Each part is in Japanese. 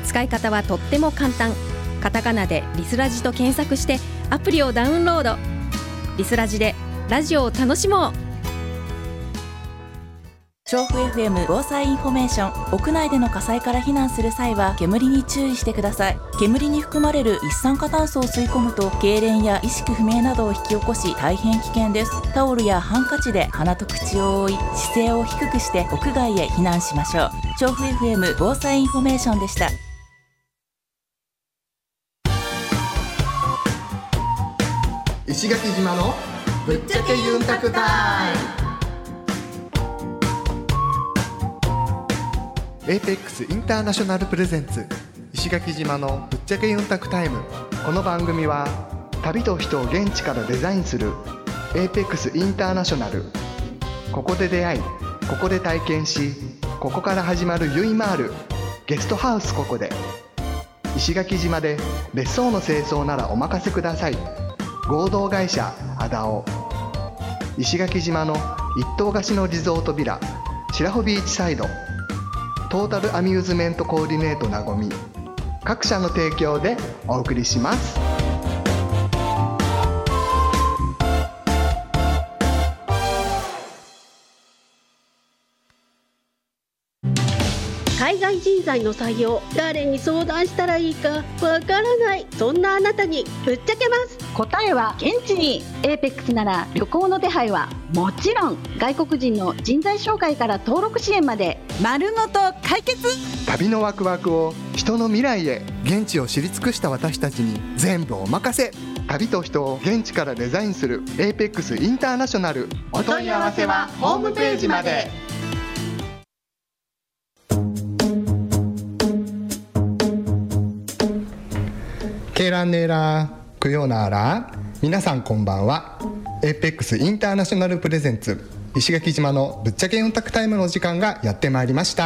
使い方はとっても簡単。カタカナでリスラジと検索してアプリをダウンロード。リスラジでラジオを楽しもう。 調布 FM 防災インフォメーション。屋内での火災から避難する際は煙に注意してください。煙に含まれる一酸化炭素を吸い込むと痙攣や意識不明などを引き起こし大変危険です。タオルやハンカチで鼻と口を覆い、姿勢を低くして屋外へ避難しましょう。調布 FM 防災インフォメーションでした。 石垣島のぶっちゃけユンタクタイム。エーペックスインターナショナルプレゼンツ石垣島のぶっちゃけユンタクタイム。この番組は旅と人を現地からデザインするエーペックスインターナショナル。ここで出会い、ここで体験し、ここから始まるゆいまーるゲストハウス。ここで石垣島で別荘の清掃ならお任せください。合同会社アダオ。石垣島の一棟貸しのリゾートビラ白穂ビーチサイド。トータルアミューズメントコーディネートなごみ。各社の提供でお送りします。 海外人材の採用、誰に相談したらいいかわからない。そんなあなたにぶっちゃけます。 答えは現地に。 APEX なら旅行の手配はもちろん、外国人の人材紹介から登録支援まで丸ごと解決。 旅のワクワクを人の未来へ。現地を知り尽くした私たちに全部お任せ。旅と人を現地からデザインする APEX インターナショナル。お問い合わせはホームページまで。ケーランネーラークヨナーラー。皆さんこんばんは。 APEX インターナショナルプレゼンツ石垣島のぶっちゃけユンタクタイムの時間がやってまいりました。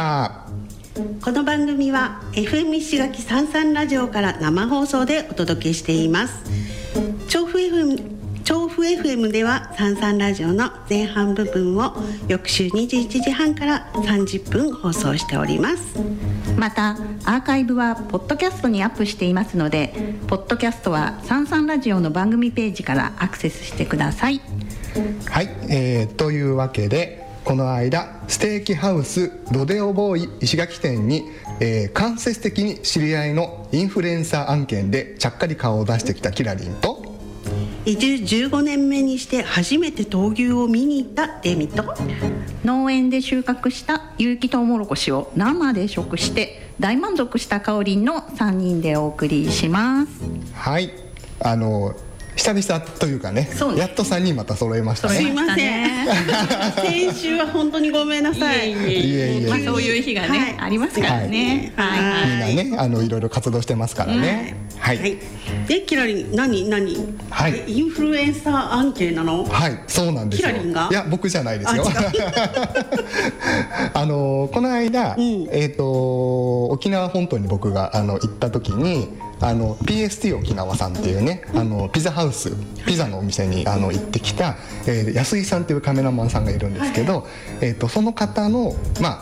この番組は FM 石垣三三ラジオから生放送でお届けしています。調布 FM では三三ラジオの前半部分を翌週21時半から30分放送しております。 またアーカイブはポッドキャストにアップしていますので、ポッドキャストは三三ラジオの番組ページからアクセスしてください。 はい、というわけでこの間ステーキハウスロデオボーイ石垣店に、間接的に知り合いのインフルエンサー案件でちゃっかり顔を出してきたキラリンと、 移住15年目にして初めて闘牛を見に行ったデミと、 農園で収穫した有機トウモロコシを生で食して大満足したかおりんの3人でお送りします。 はい、久々というかね、やっと3人また揃えましたね。 すいません先週は本当にごめんなさい。 まあ、そういう日がね、ありますからね。 みんなね、いろいろ活動してますからね。はい。 で、キラリン何、はい、インフルエンサー案件なの？ はい、そうなんですよ。 キラリンが？ いや、僕じゃないですよ。この間、沖縄本島に僕が行った時にPST 沖縄さんっていうね、ピザハウス、ピザのお店に行ってきた、安井さんっていうカメラマンさんがいるんですけど、その方の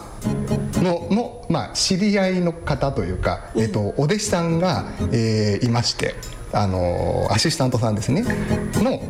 知り合いの方というか、お弟子さんが、いまして、アシスタントさんですねの、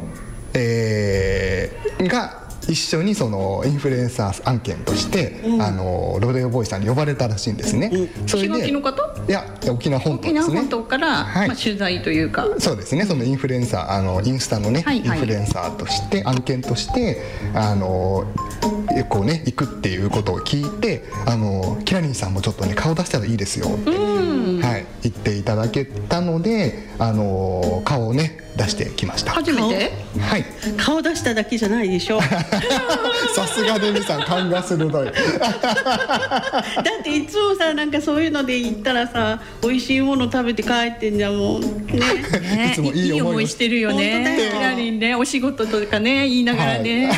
が一緒にそのインフルエンサー案件として、ロデオボーイさんに呼ばれたらしいんですね。 それで石垣の方？ いや、沖縄本島ですね。 沖縄本島から、取材というか、 そうですね。そのインフルエンサー、インスタのね、インフルエンサーとして案件としてこうね行くっていうことを聞いて、キラリンさんもちょっとね顔出したらいいですよって、言っていただけたので、顔をね出してきました。 初めて？ はい。 顔出しただけじゃないでしょ。 さすがデミさん、勘が鋭い。だっていつもさ、なんかそういうので行ったらさ、美味しいもの食べて帰ってんじゃんもんね。 いつもいい思いしてるよね。キラリンね、お仕事とかね言いながらね。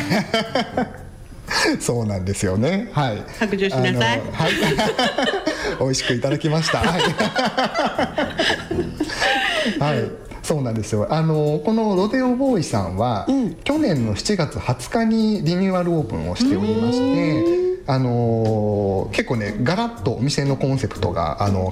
そうなんですよね。はい。 白状しなさい。はい。 美味しくいただきました。はい。はい。そうなんですよ。このロデオボーイさんは、去年の7月20日にリニューアルオープンをしておりまして、結構ねガラッとお店のコンセプトが